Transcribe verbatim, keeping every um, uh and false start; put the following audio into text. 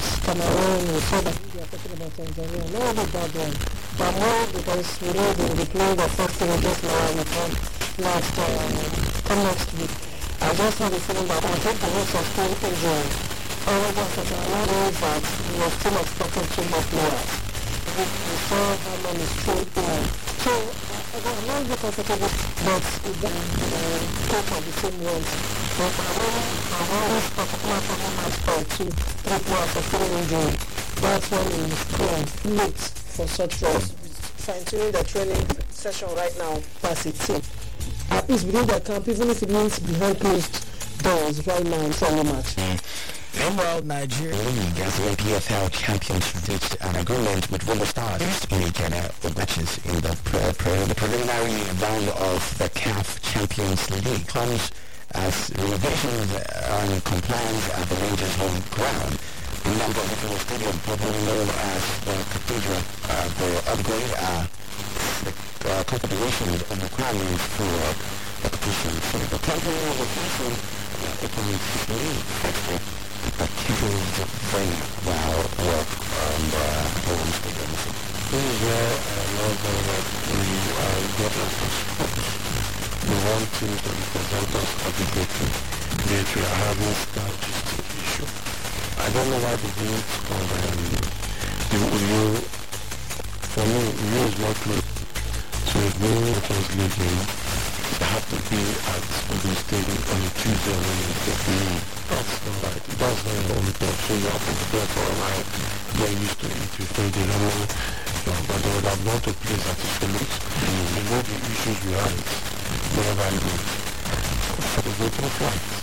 Cameroon, we saw that India talking about Tanzania. No only that one, but more because we know they will be playing the first thing against Malawi from next, uh, come next week. I just have a feeling that I think the news of still injury. However, such a lot of that we were still expecting two more players. We, we saw how many straight in. So, uh, I'm not really comfortable, but we got uh, top of the same ones. But I always particular performance for two, three players of full injury. That's when we score late for such roles. Fine-tuning the training session right now, pass it team. At least within the camp, even if it means behind closed doors right now in friendly match. Mm. Meanwhile, Nigeria League as the A P F L champions reached an agreement with Roma Stars in Ghana for matches in the, pre- pre- the preliminary round of the C A F Champions League. Comes as renovations and compliance at the Rangers' home ground. The number of the stadium, popularly known as the Cathedral, uh, will upgrade uh, the uh, configuration and requirements for the competition. So the temporary location uh, it can be fixed, but keeping the very well work on the home stadium. This is where I love that we are got us to sports. We want to represent us adequately, yet we are having statistical issue. I don't know why the games of um, the Uyo, for me, Uyo is not close. So if we Champions League game, they have to be at the stadium on a Tuesday or Wednesday. Mm. That's not right. That's not the only thing. So you have to prepare for a while, get used to it. You think they don't know, so, but they would have gone to place at the Phillips. Mm. They know the issues we have. Wherever I go. So they go to the flight.